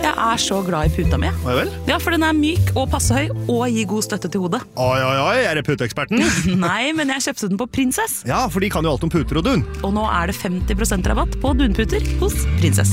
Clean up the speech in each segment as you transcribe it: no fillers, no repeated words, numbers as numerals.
Jeg så glad I puta mi. Vel? Ja, for den myk og passe høy, og gir god støtte til hodet. Oi, det puteeksperten? Nei, men jeg kjøpte den på Princess. Ja, for de kan jo alt om puter og dun. Og nå det 50% rabatt på dunputer hos Princess.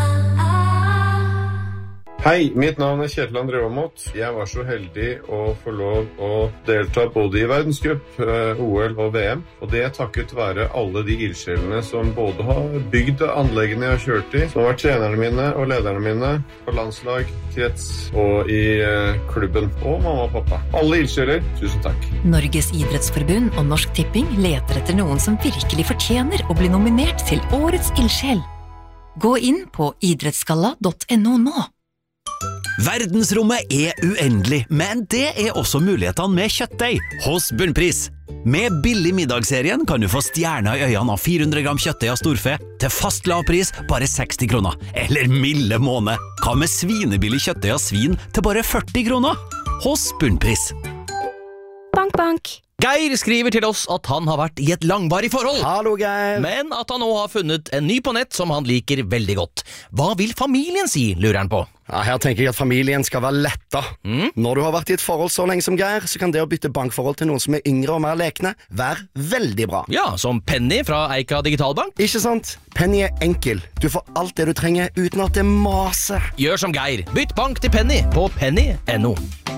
Hei, mitt navn Kjetil André Aamodt. Jeg var så heldig å få lov å delta både I verdenscup, OL og VM. Og det takket være alle de ildsjelene som både har bygd anleggene jeg har kjørt I, som har vært trenerne mine og lederne mine på landslag, krets og I klubben. Og mamma og pappa. Alle ildsjeler, tusen takk. Norges idrettsforbund og Norsk Tipping leter etter noen som virkelig fortjener å bli nominert til Årets ildsjel. Gå inn på idrettsgalla.no nå. Verdensrommet uendelig, men det også mulighetene med kjøttdeig hos Bunnpris. Med billig middagsserien kan du få stjerner I øynene av 400 gram kjøttdeig av storfe til fast lav pris bare 60 kroner. Eller milde måned. Hva med svinebillig kjøttdeig av svin til bare 40 kroner? Hos Bunnpris. Bank, bank. Geir skriver til oss at han har vært I et langvarig forhold. Hallo, Geir. Men at han nå har funnet en ny på nett som han liker veldig godt. Hva vil familien si, lurer han på? Ja, her tenker jeg at familien skal være letta. Når du har vært I et forhold så lenge som Geir, så kan det å bytte bankforhold til noen som yngre og mer lekne være veldig bra. Ja, som Penny fra Eika Digitalbank. Ikke sant? Penny enkel. Du får alt det du trenger uten at det maser. Gjør som Geir. Bytt bank til Penny på penny.no.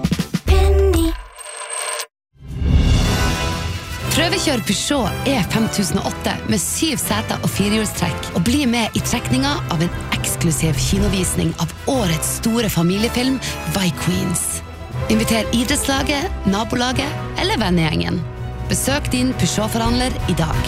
Prøvekjør Peugeot E5008 med 7 seter og 4-hjulstrekk, og bli med I trekninga av en eksklusiv kinovisning av årets store familiefilm Vikings. Inviter idrettslaget, nabolaget eller vennegjengen. Besøk din Peugeot-forhandler I dag.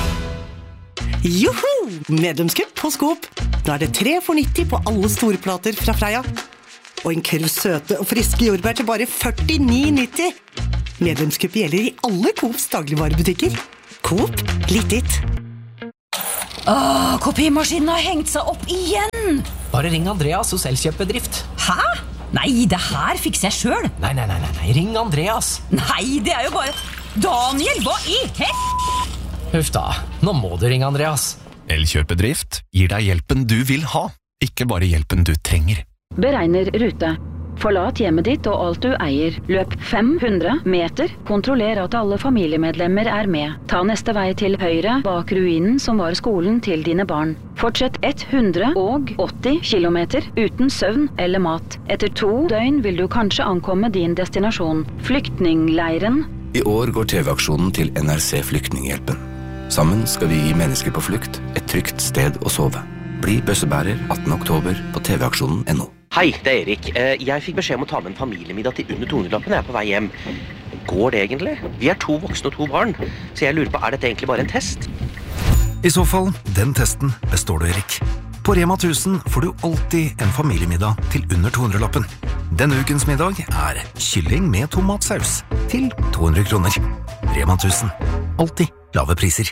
Joho! Medlemskupp hos Coop. Da det 3 for 90 på alle store plater fra Freia. Og en kurv søte og friske jordbær til bare 49,90. Medlemskupp gjelder I alle Coops dagligvarebutikker. Coop, litt ditt. Kopimaskinen har hengt seg opp igjen. Bare ring Andreas hos Elkjøpbedrift. Hæ? Nei, det her fikser jeg selv. Nei, ring Andreas. Nei, det jo bare... Daniel, hva I Huff da, nå må du ringe Andreas. Elkjøpedrift gir deg hjelpen du vil ha, ikke bare hjelpen du trenger. Beregner rute. Forlat hjemmet ditt og alt du eier. Løp 500 meter. Kontroller at alle familiemedlemmer med. Ta neste vei til høyre bak ruinen som var skolen til dine barn. Fortsett 180 kilometer uten søvn eller mat. Etter 2 døgn vil du kanskje ankomme din destinasjon. Flyktningleiren. I år går TV-aksjonen til NRC Flyktninghjelpen. Sammen skal vi gi mennesker på flukt et trygt sted å sove. Bli bøssebærer 18. oktober på tvaksjonen.no. Hei, det Erik. Jeg fikk beskjed om å ta med en familiemiddag til under 200-lappen når jeg på vei hjem. Går det egentlig? Vi 2 voksne og 2 barn, så jeg lurer på, dette egentlig bare en test? I så fall, den testen består du, Erik. På Rema 1000 får du alltid en familiemiddag til under 200-lappen. Denne ukens middag kylling med tomatsaus til 200 kroner. Rema 1000. Alltid lave priser.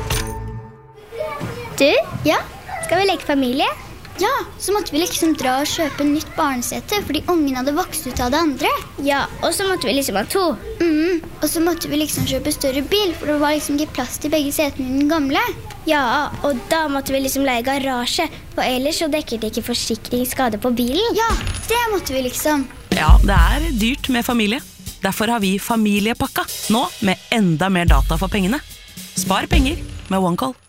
Du, ja? Skal vi leke familie? Ja, så måtte vi liksom dra og kjøpe nytt barnesete, fordi ungen hadde vokst ut av det andre. Ja, og så måtte vi liksom ha 2. Og så måtte vi liksom kjøpe større bil, for det var liksom ikke plass til begge setene I den gamle. Ja, og da måtte vi liksom leie garasje, for ellers så dekket det ikke forsikringsskade på bilen. Ja, det måtte vi liksom. Ja, det dyrt med familie. Derfor har vi familiepakka, nå med enda mer data for pengene. Spar penger med OneCall.